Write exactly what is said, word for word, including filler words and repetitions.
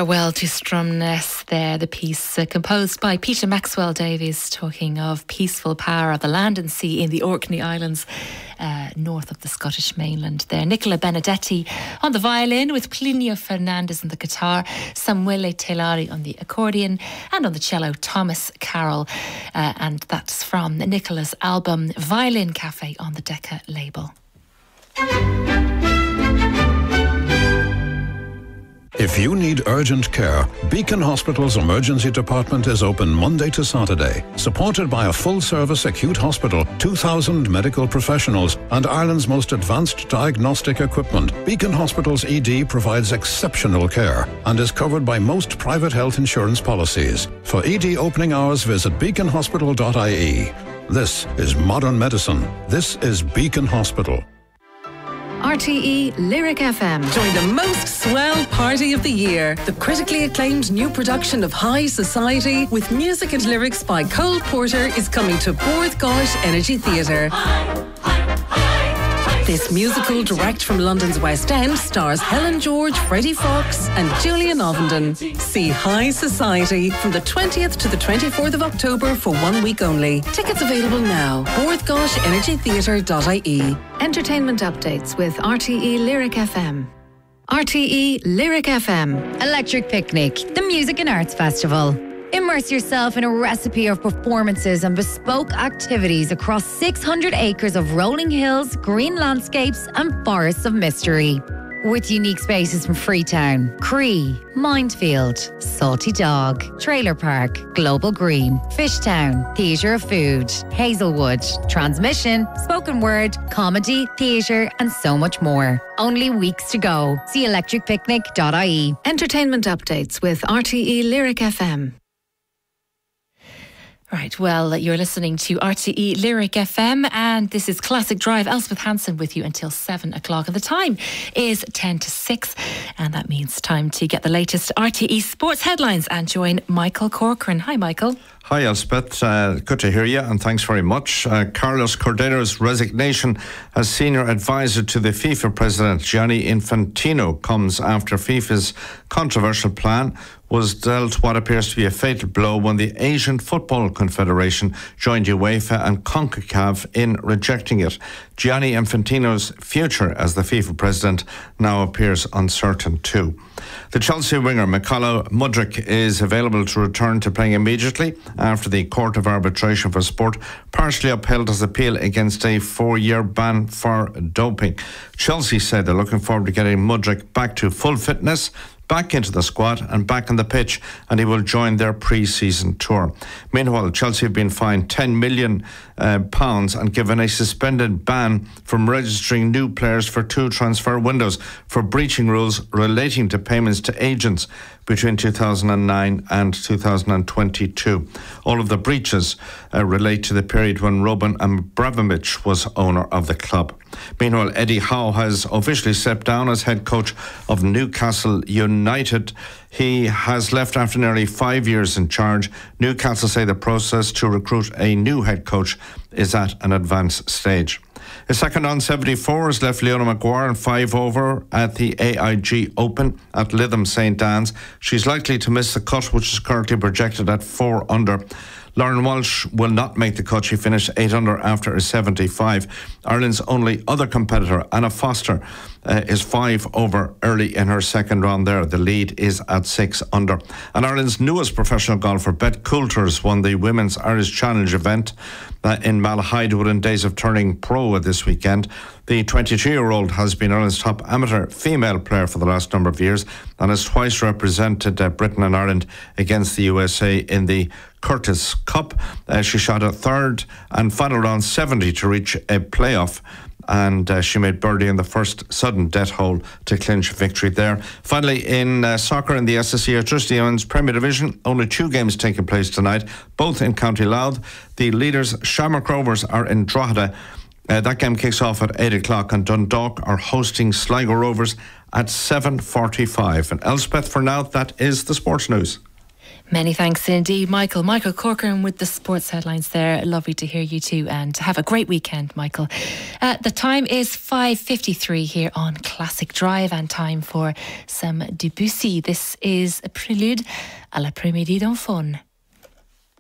Farewell to Stromness there, the piece uh, composed by Peter Maxwell Davies, talking of peaceful power of the land and sea in the Orkney Islands, uh, north of the Scottish mainland there. Nicola Benedetti on the violin, with Plinio Fernandez on the guitar, Samuele Telari on the accordion, and on the cello, Thomas Carroll. Uh, and that's from Nicola's album Violin Cafe on the Decca label. If you need urgent care, Beacon Hospital's emergency department is open Monday to Saturday, supported by a full-service acute hospital, two thousand medical professionals, and Ireland's most advanced diagnostic equipment. Beacon Hospital's E D provides exceptional care and is covered by most private health insurance policies. For E D opening hours, visit beacon hospital dot I E. This is modern medicine. This is Beacon Hospital. R T E Lyric F M. Join the most swell party of the year. The critically acclaimed new production of High Society with music and lyrics by Cole Porter is coming to Bord Gáis Energy Theatre. This musical, direct from London's West End, stars Helen George, Freddie Fox and Julian Ovenden. See High Society from the twentieth to the twenty-fourth of October for one week only. Tickets available now. bord gáis energy theatre dot I E. Entertainment updates with R T E Lyric F M. R T E Lyric F M. Electric Picnic, the Music and Arts Festival. Immerse yourself in a recipe of performances and bespoke activities across six hundred acres of rolling hills, green landscapes and forests of mystery. With unique spaces from Freetown, Cree, Mindfield, Salty Dog, Trailer Park, Global Green, Fishtown, Theatre of Food, Hazelwood, Transmission, Spoken Word, Comedy, Theatre and so much more. Only weeks to go. See electric picnic dot I E. Entertainment updates with R T E Lyric F M. Right, well, you're listening to R T E Lyric F M, and this is Classic Drive. Elspeth Hansen with you until seven o'clock. And the time is ten to six, and that means time to get the latest R T E sports headlines and join Michael Corcoran. Hi, Michael. Hi, Elspeth. Uh, good to hear you, and thanks very much. Uh, Carlos Cordero's resignation as senior advisor to the FIFA president, Gianni Infantino, comes after FIFA's controversial plan was dealt what appears to be a fatal blow when the Asian Football Confederation joined UEFA and CONCACAF in rejecting it. Gianni Infantino's future as the FIFA president now appears uncertain too. The Chelsea winger Mykhailo Mudryk is available to return to playing immediately after the Court of Arbitration for Sport partially upheld his appeal against a four-year ban for doping. Chelsea said they're looking forward to getting Mudryk back to full fitness, back into the squad and back on the pitch, and he will join their pre-season tour. Meanwhile, Chelsea have been fined ten million pounds uh, and given a suspended ban from registering new players for two transfer windows for breaching rules relating to payments to agents between two thousand nine and two thousand twenty-two. All of the breaches uh, relate to the period when Roman Abramovich was owner of the club. Meanwhile, Eddie Howe has officially stepped down as head coach of Newcastle United. He has left after nearly five years in charge. Newcastle say the process to recruit a new head coach is at an advanced stage. A second on seventy-fours left Leona Maguire in five over at the A I G Open at Lytham St Anne's. She's likely to miss the cut, which is currently projected at four under. Lauren Walsh will not make the cut. She finished eight under after a seventy-five. Ireland's only other competitor, Anna Foster, uh, is five over early in her second round there. The lead is at six under. And Ireland's newest professional golfer, Beth Coulters, won the Women's Irish Challenge event uh, in Malahide within days of turning pro this weekend. The twenty-two-year-old has been Ireland's top amateur female player for the last number of years and has twice represented uh, Britain and Ireland against the U S A in the Curtis Cup. Uh, she shot a third and final round seventy to reach a playoff, and uh, she made birdie in the first sudden death hole to clinch victory there. Finally, in uh, soccer in the S S E Electricity Women's Premier Division, only two games taking place tonight, both in County Louth. The leaders, Shamrock Rovers, are in Drogheda. Uh, that game kicks off at eight o'clock, and Dundalk are hosting Sligo Rovers at seven forty-five. And Elspeth, for now, that is the sports news. Many thanks indeed, Michael. Michael Corcoran with the sports headlines there. Lovely to hear you too, and have a great weekend, Michael. Uh, the time is five fifty-three here on Classic Drive, and time for some Debussy. This is a prelude à l'après-midi d'un faune.